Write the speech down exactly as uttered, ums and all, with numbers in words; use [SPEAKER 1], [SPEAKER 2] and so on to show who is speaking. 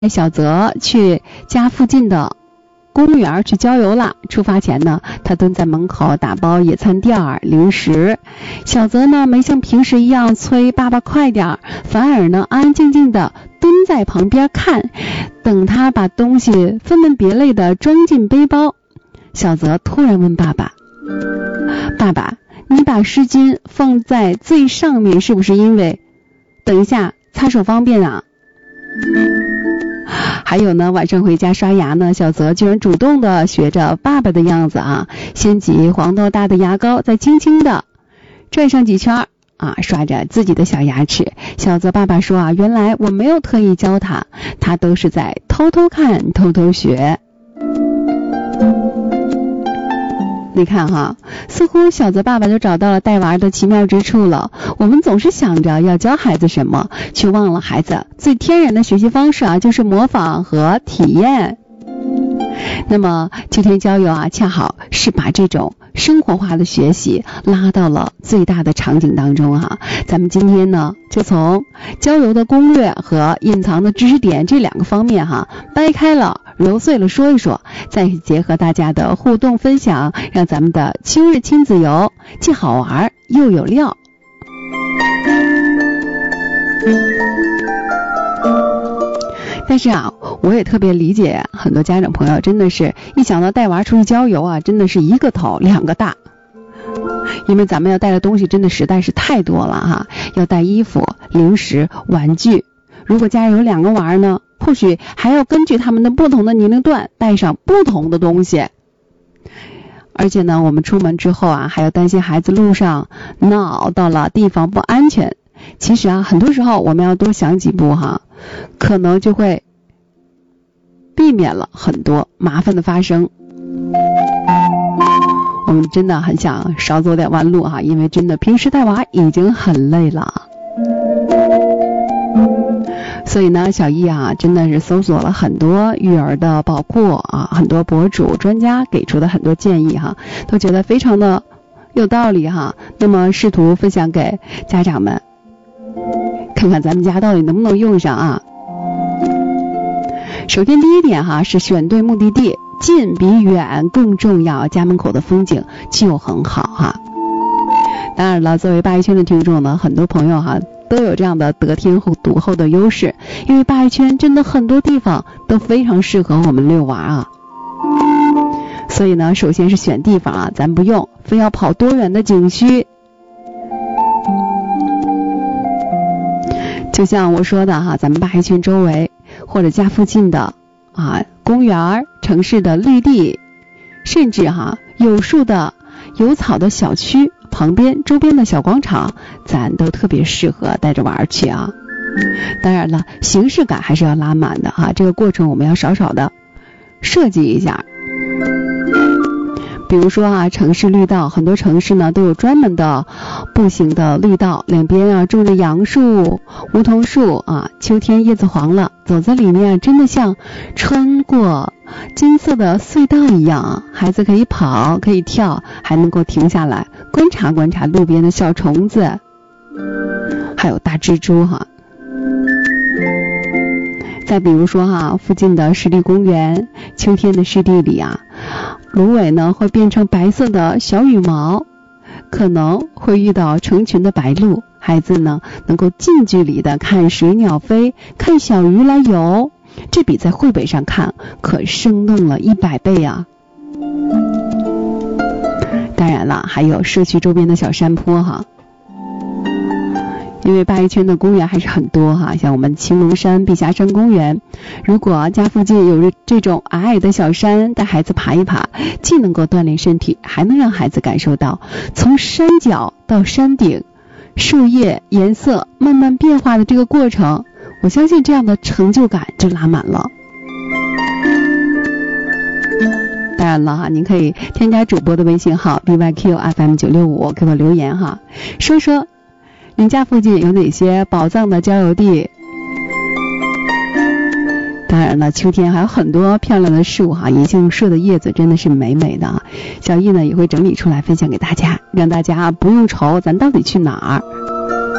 [SPEAKER 1] 小泽去家附近的公园去郊游了。出发前呢，他蹲在门口打包野餐垫、零食。小泽呢，没像平时一样催爸爸快点，反而呢安安静静的蹲在旁边看，等他把东西分门别类的装进背包。小泽突然问爸爸：爸爸，你把湿巾放在最上面是不是因为等一下擦手方便啊？还有呢，晚上回家刷牙呢，小泽居然主动的学着爸爸的样子啊，先挤黄豆大的牙膏，再轻轻的转上几圈啊，刷着自己的小牙齿。小泽爸爸说啊，原来我没有特意教他，他都是在偷偷看偷偷学。你看哈，似乎小泽爸爸就找到了带娃的奇妙之处了。我们总是想着要教孩子什么，却忘了孩子最天然的学习方式啊，就是模仿和体验。那么秋天郊游啊，恰好是把这种生活化的学习拉到了最大的场景当中哈。咱们今天呢，就从郊游的攻略和隐藏的知识点这两个方面哈，掰开了揉碎了说一说，再结合大家的互动分享，让咱们的秋日亲子游既好玩又有料。但是啊，我也特别理解很多家长朋友，真的是一想到带娃出去郊游啊，真的是一个头两个大。因为咱们要带的东西真的实在是太多了哈，要带衣服、零食、玩具。如果家里有两个娃呢，或许还要根据他们的不同的年龄段带上不同的东西。而且呢，我们出门之后啊，还要担心孩子路上闹，到了地方不安全。其实啊，很多时候我们要多想几步哈，可能就会避免了很多麻烦的发生。我们真的很想少走点弯路哈，因为真的平时带娃已经很累了。所以呢，小易啊，真的是搜索了很多育儿的宝库啊，很多博主专家给出的很多建议哈，都觉得非常的有道理哈。那么试图分享给家长们，看看咱们家到底能不能用上啊。首先第一点哈，是选对目的地，近比远更重要，家门口的风景就很好哈。当然了，作为鲅鱼圈的听众呢，很多朋友哈都有这样的得天独厚的优势，因为鲅鱼圈真的很多地方都非常适合我们遛娃啊。所以呢，首先是选地方啊，咱不用非要跑多远的景区。就像我说的哈，咱们鲅鱼圈周围或者家附近的啊公园、城市的绿地，甚至哈有树的有草的小区旁边周边的小广场，咱都特别适合带着玩去啊。当然了，形式感还是要拉满的啊，这个过程我们要少少的设计一下。比如说啊，城市绿道，很多城市呢都有专门的步行的绿道，两边啊种着杨树、梧桐树啊，秋天叶子黄了，走在里面真的像穿过金色的隧道一样，孩子可以跑，可以跳，还能够停下来观察观察路边的小虫子，还有大蜘蛛哈。再比如说哈，附近的湿地公园，秋天的湿地里啊，芦苇呢会变成白色的小羽毛，可能会遇到成群的白鹭，孩子呢能够近距离的看水鸟飞，看小鱼来游，这比在绘本上看可生动了一百倍啊。当然了，还有社区周边的小山坡哈，因为鲅鱼圈的公园还是很多哈，像我们青龙山、碧霞山公园，如果家附近有这种矮矮的小山，带孩子爬一爬，既能够锻炼身体，还能让孩子感受到从山脚到山顶树叶颜色慢慢变化的这个过程，我相信这样的成就感就拉满了。当然了哈，您可以添加主播的微信号 B Y Q F M 九六五给我留言哈，说说您家附近有哪些宝藏的郊游地。当然了，秋天还有很多漂亮的树哈，银杏树的叶子真的是美美的，小易呢也会整理出来分享给大家，让大家不用愁咱到底去哪儿。